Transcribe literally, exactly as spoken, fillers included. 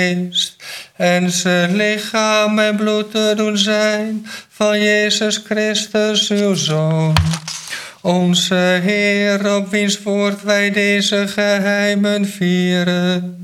en zijn lichaam en bloed te doen zijn van Jezus Christus, uw Zoon. Onze Heer, op wiens woord wij deze geheimen vieren.